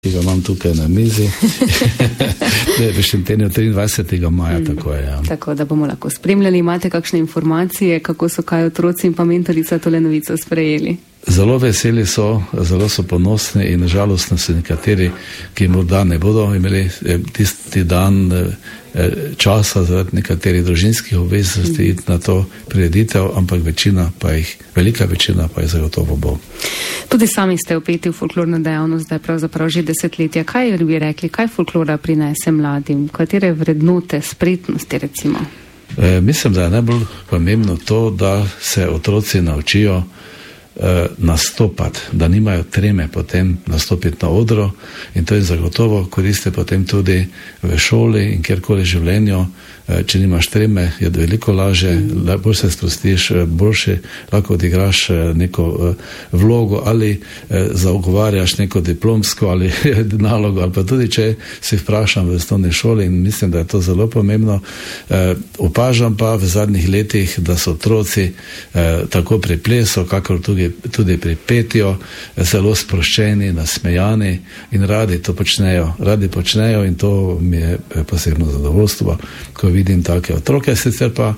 ki ga imam tukaj na mizi. V Šentenju 23. maja, tako je. Ja. Tako, da bomo lahko spremljali. Imate kakšne informacije, kako so kaj otroci in pa mentorica tole novico sprejeli? Zelo veseli so, zelo so ponosni in žalostni so nekateri, ki morda ne bodo imeli tisti dan časa zaradi nekaterih družinskih obveznosti iti na to prireditev, ampak velika večina pa je zagotovo bo. Tudi sami ste vpeti v folklorno dejavnost, da je pravzaprav že desetletja. Kaj bi rekli, kaj folklora prinese mladim? Katere vrednote, spretnosti recimo? Mislim, da je najbolj pomembno to, da se otroci naučijo nastopati, da nimajo treme potem nastopiti na odro, in to je zagotovo koristi potem tudi v šoli in kjerkoli življenju. Če nimaš treme, je veliko lažje, bolj se sprostiš, boljše lahko odigraš neko vlogo ali zagovarjaš neko diplomsko ali nalogo, ali pa tudi če si vprašam v osnovni šoli, in mislim, da je to zelo pomembno. Opažam pa v zadnjih letih, da so otroci tako pri plesu, kakor tudi pri petju zelo sproščeni, nasmejani in radi to počnejo, in to mi je posebno zadovoljstvo, ko vidim take otroke. Sicer pa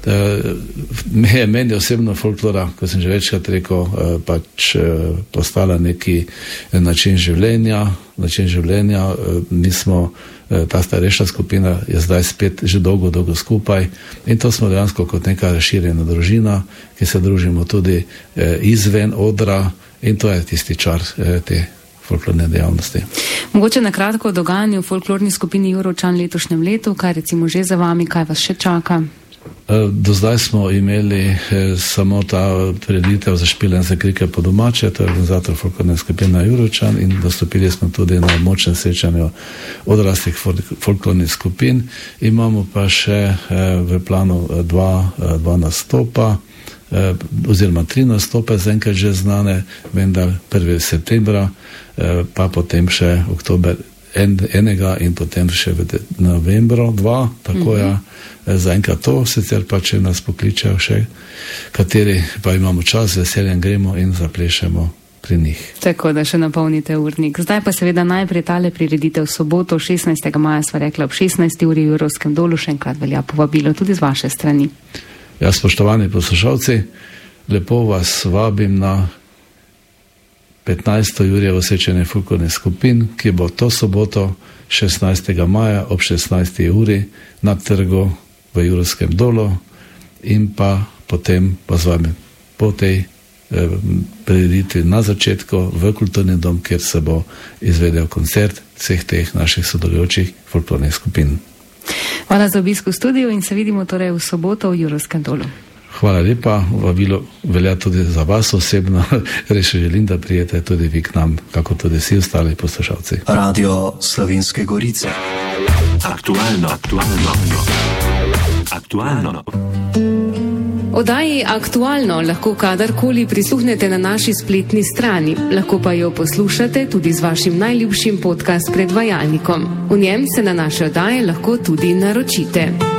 meni osebno folklora, kot sem že večkrat rekel, pač postala neki način življenja. Mi smo, ta starejša skupina je zdaj spet že dolgo skupaj, in to smo dejansko kot neka razširjena družina, ki se družimo tudi izven odra, in to je tisti čar te folklorne dejavnosti. Mogoče na kratko o dogajanju v folklorni skupini Jurovčan letošnjem letu, kaj recimo že za vami, kaj vas še čaka? Do zdaj smo imeli samo ta prireditev za špilen za krike po domače, to je organizator folklorne skupine Jurovčan, in dostopili smo tudi na močnem srečanju odraslih folklornih skupin. Imamo pa še v planu dva nastopa, oziroma 3 nastope, zaenkrat že znane, vendar 1. septembra, pa potem še oktober enega in potem še v novembru 2, tako je. Zaenkrat to, sicer pa če nas pokličejo še kateri, pa imamo čas, veseljem gremo in zaplešemo pri njih. Tako da še napolnite urnik. Zdaj pa seveda najprej tale prireditev v soboto 16. maja, sva rekla ob 16. uri v Jurovskem dolu, še enkrat velja povabilo tudi z vaše strani. Ja, spoštovani poslušalci, lepo vas vabim na 15. Jurjevo srečanje folklornih skupin, ki bo to soboto 16. maja ob 16. uri na trgu v Jurovskem dolu, in pa potem pa z vami po tej prireditvi na začetku v kulturni dom, kjer se bo izvedel koncert vseh teh naših sodelujočih folklornih skupin. Hvala za obisk v studiu in se vidimo torej v soboto v Jurovskem dolu. Hvala lepa, vabilo velja tudi za vas osebno, res želim, da prijete tudi vi k nam, kako tudi vsi ostali poslušalci. Radio Slovenske Gorice. Aktualno. Oddaji Aktualno lahko kadarkoli prisluhnete na naši spletni strani, lahko pa jo poslušate tudi z vašim najljubšim podcast predvajalnikom. V njem se na naše oddaje lahko tudi naročite.